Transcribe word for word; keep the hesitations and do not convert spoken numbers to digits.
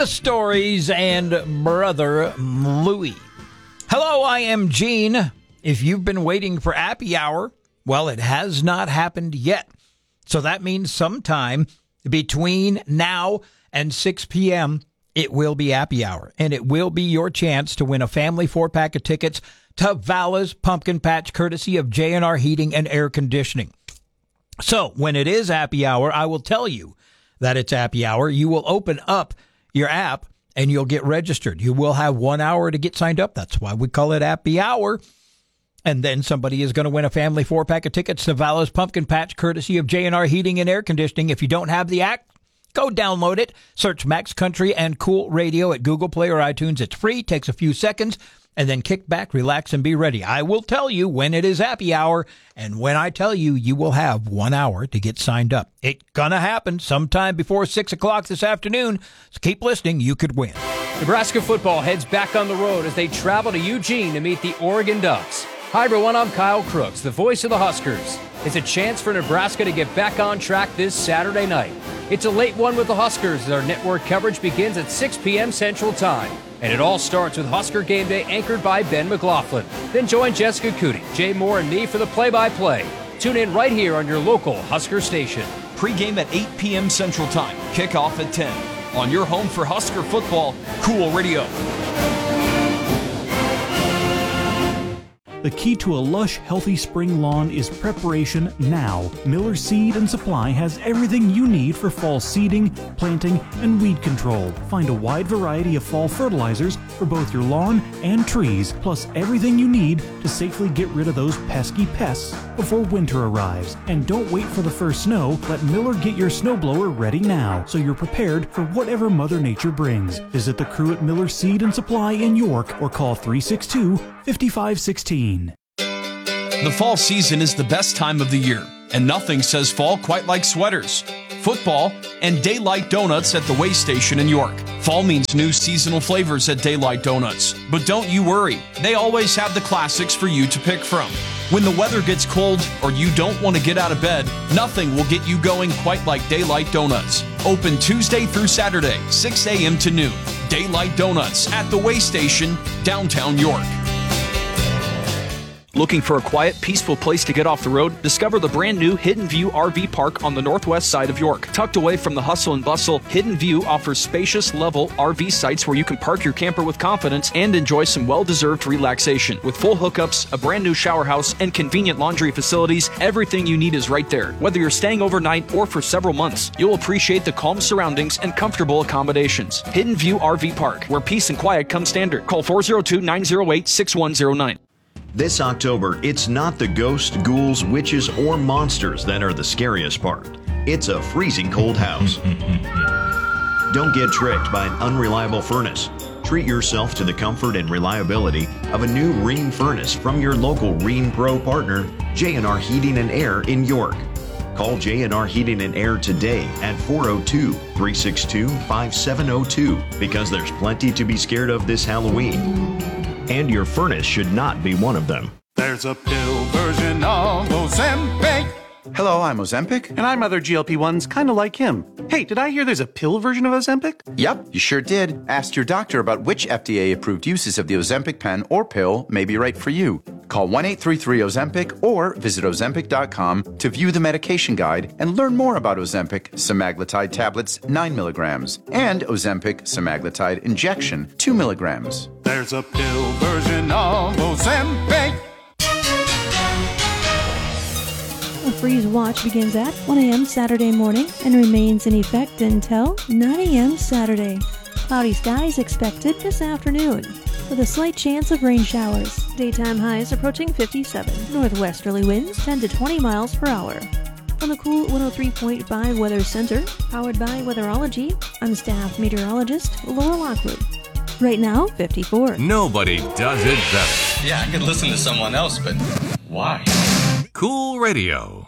the stories, and Brother Louie. Hello, I am Gene. If you've been waiting for Appy Hour, well, it has not happened yet. So that means sometime between now and six p.m., it will be Appy Hour, and it will be your chance to win a family four-pack of tickets to Vala's Pumpkin Patch, courtesy of J and R Heating and Air Conditioning. So when it is Appy Hour, I will tell you that it's Appy Hour. You will open up your app, and you'll get registered. You will have one hour to get signed up. That's why we call it Appy Hour. And then somebody is going to win a family four-pack of tickets to Vala's Pumpkin Patch, courtesy of J and R Heating and Air Conditioning. If you don't have the app, go download it. Search Max Country and Cool Radio at Google Play or iTunes. It's free, takes a few seconds, and then kick back, relax, and be ready. I will tell you when it is Appy Hour, and when I tell you, you will have one hour to get signed up. It's going to happen sometime before six o'clock this afternoon, so keep listening. You could win. Nebraska football heads back on the road as they travel to Eugene to meet the Oregon Ducks. Hi, everyone. I'm Kyle Crooks, the voice of the Huskers. It's a chance for Nebraska to get back on track this Saturday night. It's a late one with the Huskers as our network coverage begins at six p.m. Central Time. And it all starts with Husker Game Day anchored by Ben McLaughlin. Then join Jessica Cootie, Jay Moore, and me for the play-by-play. Tune in right here on your local Husker station. Pre-game at eight p.m. Central Time. Kickoff at ten. On your home for Husker football, Cool Radio. The key to a lush, healthy spring lawn is preparation now. Miller Seed and Supply has everything you need for fall seeding, planting, and weed control. Find a wide variety of fall fertilizers for both your lawn and trees, plus everything you need to safely get rid of those pesky pests before winter arrives. And don't wait for the first snow. Let Miller get your snowblower ready now, so you're prepared for whatever Mother Nature brings. Visit the crew at Miller Seed and Supply in York or call three six two, five five one six. The fall season is the best time of the year, and nothing says fall quite like sweaters, football, and Daylight Donuts at the Way Station in York. Fall means new seasonal flavors at Daylight Donuts. But don't you worry, they always have the classics for you to pick from. When the weather gets cold or you don't want to get out of bed, nothing will get you going quite like Daylight Donuts. Open Tuesday through Saturday, six a.m. to noon. Daylight Donuts at the Way Station, downtown York. Looking for a quiet, peaceful place to get off the road? Discover the brand new Hidden View R V Park on the northwest side of York. Tucked away from the hustle and bustle, Hidden View offers spacious, level R V sites where you can park your camper with confidence and enjoy some well-deserved relaxation. With full hookups, a brand new shower house, and convenient laundry facilities, everything you need is right there. Whether you're staying overnight or for several months, you'll appreciate the calm surroundings and comfortable accommodations. Hidden View R V Park, where peace and quiet come standard. Call four oh two, nine oh eight, six one oh nine. This October, it's not the ghosts, ghouls, witches, or monsters that are the scariest part. It's a freezing cold house. Don't get tricked by an unreliable furnace. Treat yourself to the comfort and reliability of a new Rheem furnace from your local Rheem Pro partner, J and R Heating and Air in York. Call J and R Heating and Air today at four oh two, three six two, five seven oh two because there's plenty to be scared of this Halloween. And your furnace should not be one of them. There's a pill version of Ozempic. Hello, I'm Ozempic. And I'm other G L P ones kind of like him. Hey, did I hear there's a pill version of Ozempic? Yep, you sure did. Ask your doctor about which F D A-approved uses of the Ozempic pen or pill may be right for you. Call one eight three three Ozempic or visit Ozempic dot com to view the medication guide and learn more about Ozempic semaglutide tablets nine milligrams and Ozempic semaglutide injection two milligrams. There's a pill version of Ozempic. A freeze watch begins at one a.m. Saturday morning and remains in effect until nine a.m. Saturday. Cloudy skies expected this afternoon, with a slight chance of rain showers. Daytime highs approaching fifty-seven. Northwesterly winds ten to twenty miles per hour. From the Cool one oh three point five Weather Center, powered by Weatherology, I'm staff meteorologist Laura Lockwood. Right now, fifty-four. Nobody does it better. Yeah, I could listen to someone else, but why? Cool Radio.